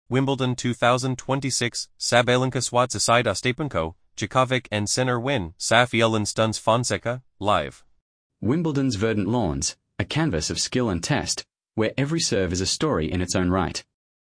Wimbledon 2026, Sabalenka Swiatek Ostapenko, Djokovic and Sinner win, Safiullin stuns Fonseca, live. Wimbledon's verdant lawns, a canvas of skill and test, where every serve is a story in its own right.